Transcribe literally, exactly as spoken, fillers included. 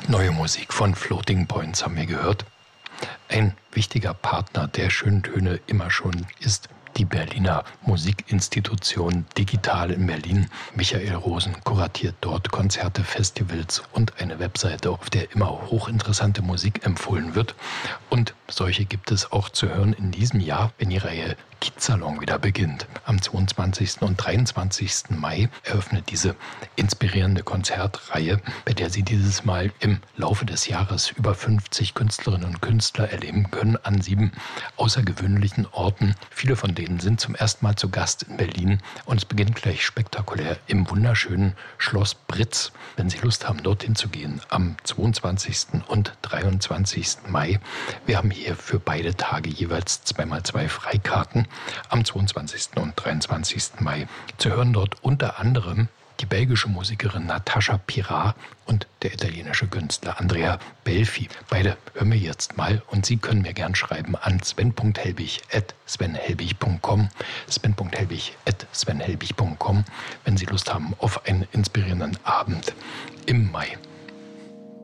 Neue Musik von Floating Points haben wir gehört. Ein wichtiger Partner der schönen Töne immer schon ist die Berliner Musikinstitution Digital in Berlin. Michael Rosen kuratiert dort Konzerte, Festivals und eine Webseite, auf der immer hochinteressante Musik empfohlen wird. Und solche gibt es auch zu hören in diesem Jahr, wenn die Reihe Kiezsalon wieder beginnt. Am zweiundzwanzigsten und dreiundzwanzigsten Mai eröffnet diese inspirierende Konzertreihe, bei der Sie dieses Mal im Laufe des Jahres über fünfzig Künstlerinnen und Künstler erleben können an sieben außergewöhnlichen Orten. Viele von denen sind zum ersten Mal zu Gast in Berlin und es beginnt gleich spektakulär im wunderschönen Schloss Britz. Wenn Sie Lust haben, dorthin zu gehen, am zweiundzwanzigsten und dreiundzwanzigsten Mai. Wir haben hier für beide Tage jeweils zweimal zwei Freikarten. Am zweiundzwanzigsten und dreiundzwanzigsten Mai. Zu hören dort unter anderem die belgische Musikerin Natascha Pirat und der italienische Künstler Andrea Belfi. Beide hören wir jetzt mal und Sie können mir gern schreiben an sven punkt helbig at svenhelbig punkt com sven punkt helbig at svenhelbig punkt com, wenn Sie Lust haben auf einen inspirierenden Abend im Mai.